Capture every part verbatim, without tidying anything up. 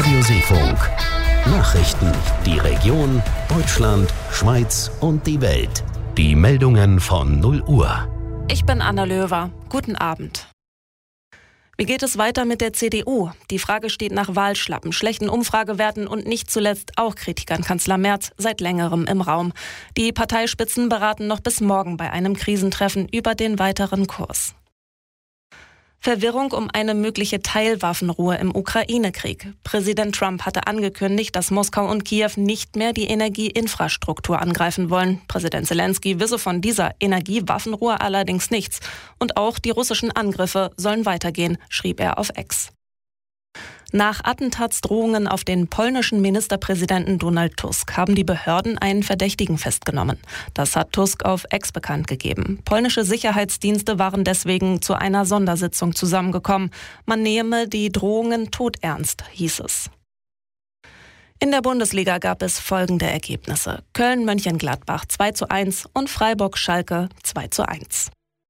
Radio Seefunk. Nachrichten, die Region, Deutschland, Schweiz und die Welt. Die Meldungen von null Uhr. Ich bin Anna Löwer. Guten Abend. Wie geht es weiter mit der C D U? Die Frage steht nach Wahlschlappen, schlechten Umfragewerten und nicht zuletzt auch Kritik an Kanzler Merz seit längerem im Raum. Die Parteispitzen beraten noch bis morgen bei einem Krisentreffen über den weiteren Kurs. Verwirrung um eine mögliche Teilwaffenruhe im Ukraine-Krieg. Präsident Trump hatte angekündigt, dass Moskau und Kiew nicht mehr die Energieinfrastruktur angreifen wollen. Präsident Zelensky wisse von dieser Energiewaffenruhe allerdings nichts. Und auch die russischen Angriffe sollen weitergehen, schrieb er auf X. Nach Attentatsdrohungen auf den polnischen Ministerpräsidenten Donald Tusk haben die Behörden einen Verdächtigen festgenommen. Das hat Tusk auf X bekannt gegeben. Polnische Sicherheitsdienste waren deswegen zu einer Sondersitzung zusammengekommen. Man nehme die Drohungen todernst, hieß es. In der Bundesliga gab es folgende Ergebnisse: Köln-Mönchengladbach zwei zu eins und Freiburg-Schalke zwei zu eins.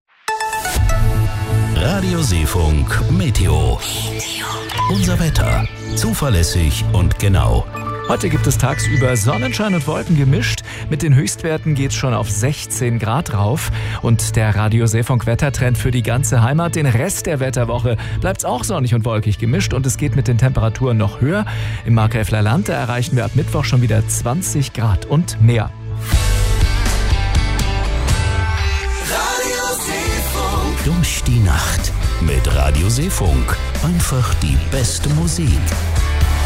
Radio Seefunk Meteo. Unser Wetter. Zuverlässig und genau. Heute gibt es tagsüber Sonnenschein und Wolken gemischt. Mit den Höchstwerten geht es schon auf sechzehn Grad rauf. Und der Radio Seefunk Wettertrend für die ganze Heimat. Den Rest der Wetterwoche bleibt es auch sonnig und wolkig gemischt. Und es geht mit den Temperaturen noch höher. Im Markgräfler Land erreichen wir ab Mittwoch schon wieder zwanzig Grad und mehr. Durch die Nacht mit Radio Seefunk. Einfach die beste Musik.